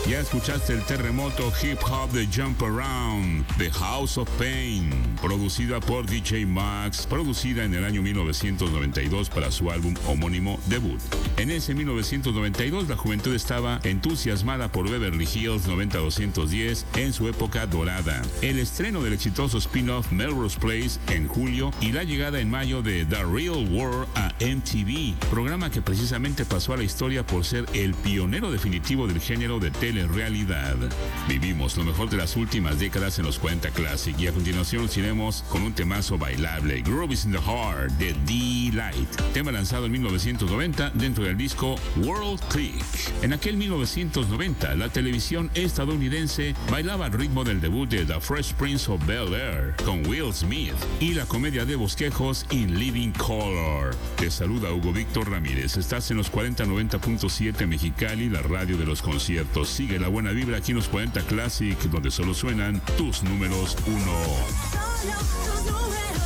Ya escuchaste el terremoto hip hop de Jump Around, The House of Pain, producida por DJ Max, producida en el año 1992 para su álbum homónimo debut. En ese 1992 la juventud estaba entusiasmada por Beverly Hills 90210 en su época dorada. El estreno del exitoso spin-off Melrose Place en julio y la llegada en mayo de The Real World a MTV, programa que precisamente pasó a la historia por ser el pionero definitivo del género de telerrealidad. Vivimos lo mejor de las últimas décadas en los 40 Classic y a continuación nos iremos con un temazo bailable, Groove is in the Heart de D-Light, tema lanzado en 1990 dentro del disco World Click. En aquel 1990 la televisión estadounidense bailaba al ritmo del debut de The Fresh Prince of Bel-Air con Will Smith y la comedia de bosquejos In Living Color. Te saluda Hugo Víctor Ramírez. Estás en los 4090.7 Mexicali, la radio de los conciertos. Sigue la buena vibra aquí en los 40 Classic, donde solo suenan tus números uno.